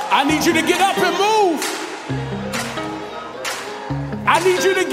I need you to get up and move. I need you to